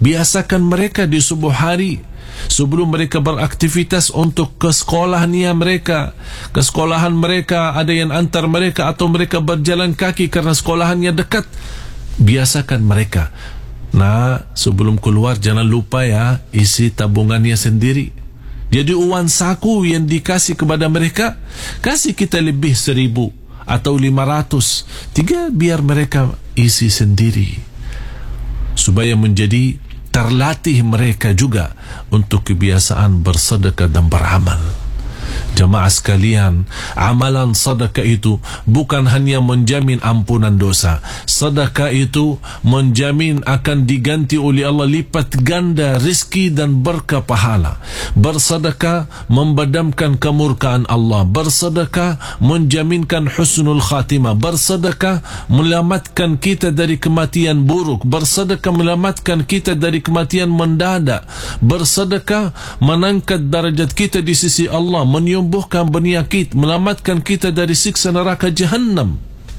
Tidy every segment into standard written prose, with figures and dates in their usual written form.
Biasakan mereka di subuh hari sebelum mereka beraktivitas untuk ke sekolahnya mereka, ke sekolahan mereka, ada yang antar mereka atau mereka berjalan kaki karena sekolahannya dekat. Biasakan mereka. Nah, sebelum keluar jangan lupa ya, isi tabungannya sendiri. Jadi uang saku yang dikasih kepada mereka, kasih kita lebih 1,000 atau 500, 3 biar mereka isi sendiri, supaya menjadi terlatih mereka juga untuk kebiasaan bersedekah dan beramal. Jemaah sekalian, amalan sedekah itu bukan hanya menjamin ampunan dosa. Sedekah itu menjamin akan diganti oleh Allah lipat ganda rezeki dan berkah pahala. Bersedekah membadamkan kemurkaan Allah. Bersedekah menjaminkan husnul khatimah. Bersedekah menyelamatkan kita dari kematian buruk. Bersedekah menyelamatkan kita dari kematian mendadak. Bersedekah mengangkat darjat kita di sisi Allah, menyembuhkan penyakit, menyelamatkan kita dari siksa neraka Jahannam.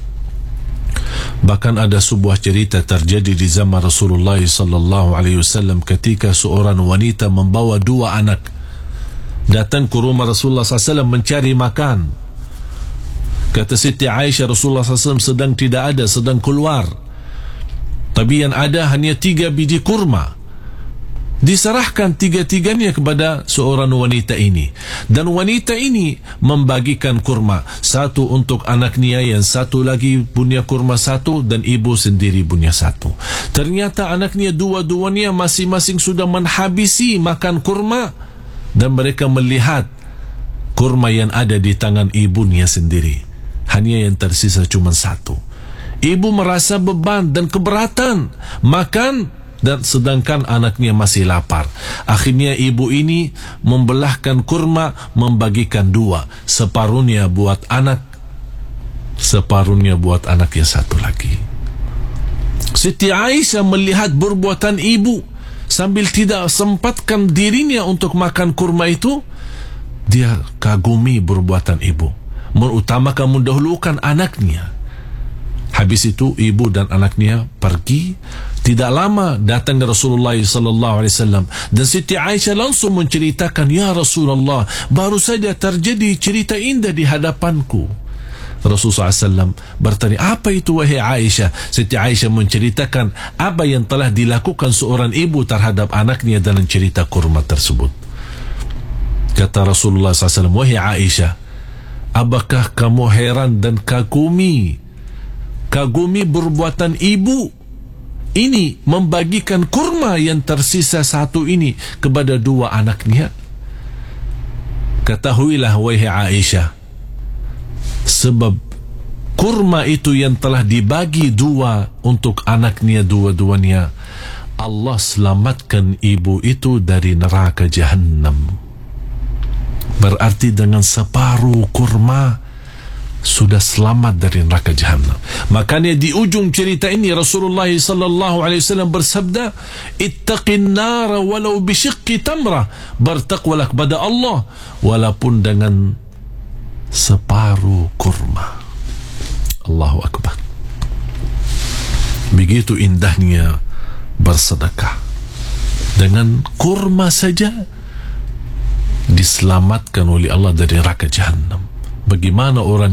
Bahkan ada sebuah cerita terjadi di zaman Rasulullah sallallahu alaihi wasallam ketika seorang wanita membawa 2 anak datang ke rumah Rasulullah SAW mencari makan. Kata Siti Aisyah, Rasulullah SAW sedang tidak ada, sedang keluar, tapi yang ada hanya 3 biji kurma. Diserahkan 3-tiganya kepada seorang wanita ini, dan wanita ini membagikan kurma, 1 untuk anaknya, yang 1 lagi punya kurma 1, dan ibu sendiri punya 1. Ternyata anaknya dua-duanya masing-masing sudah menghabisi makan kurma, dan mereka melihat kurma yang ada di tangan ibunya sendiri, hanya yang tersisa cuma 1. Ibu merasa beban dan keberatan makan, dan sedangkan anaknya masih lapar. Akhirnya ibu ini membelahkan kurma, membagikan 2, separuhnya buat anak, separuhnya buat anak yang 1 lagi. Siti Aisyah melihat perbuatan ibu, sambil tidak sempatkan dirinya untuk makan kurma itu, dia kagumi perbuatan ibu, mengutamakan, mendahulukan anaknya. Habis itu ibu dan anaknya pergi. Tidak lama datang Rasulullah sallallahu alaihi wasallam, dan Siti Aisyah langsung menceritakan, "Ya Rasulullah, baru saja terjadi cerita indah di hadapanku." Rasulullah SAW bertanya, "Apa itu wahai Aisyah?" Siti Aisyah menceritakan apa yang telah dilakukan seorang ibu terhadap anaknya dalam cerita kurma tersebut. Kata Rasulullah SAW, "Wahai Aisyah, apakah kamu heran dan kagumi perbuatan ibu ini membagikan kurma yang tersisa 1 ini kepada 2 anaknya? Ketahuilah wahai Aisyah, sebab kurma itu yang telah dibagi 2 untuk anaknya dua-duanya, Allah selamatkan ibu itu dari neraka Jahannam." Berarti dengan separuh kurma sudah selamat dari neraka Jahannam. Makanya di ujung cerita ini Rasulullah sallallahu alaihi wasallam bersabda, "Ittaqin nara walau bishiqqi tamrah." Bertakwalah kepada Allah walaupun dengan separuh kurma. Allahu Akbar. Begitu indahnya bersedekah. Dengan kurma saja diselamatkan oleh Allah dari neraka Jahannam. Bagaimana orang